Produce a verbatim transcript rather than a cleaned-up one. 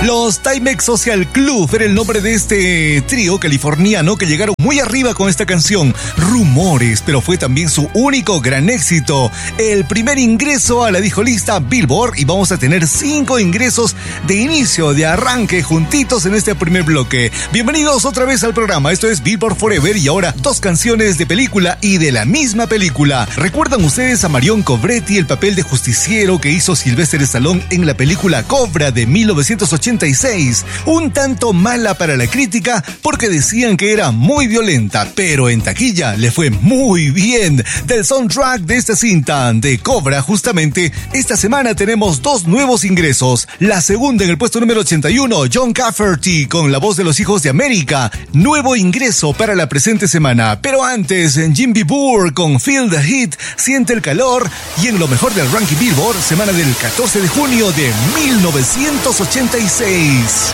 Los Timex Social Club era el nombre de este trío californiano que llegaron muy arriba con esta canción, Rumores, pero fue también su único gran éxito. El primer ingreso a la discolista Billboard, y vamos a tener cinco ingresos de inicio, de arranque, juntitos en este primer bloque. Bienvenidos otra vez al programa, esto es Billboard Forever, y ahora dos canciones de película y de la misma película. ¿Recuerdan ustedes a Marion Cobretti, el papel de justiciero que hizo Sylvester Stallone en la película Cobra de mil novecientos ochenta y seis? Un tanto mala para la crítica porque decían que era muy violenta, pero en taquilla le fue muy bien. Del soundtrack de esta cinta de Cobra, justamente, esta semana tenemos dos nuevos ingresos. La segunda en el puesto número ochenta y uno, John Cafferty con La Voz de los Hijos de América, nuevo ingreso para la presente semana. Pero antes, en Jim Beaver con Feel the Heat, Siente el Calor, y en lo mejor del ranking Billboard, semana del catorce de junio de mil novecientos ochenta y seis.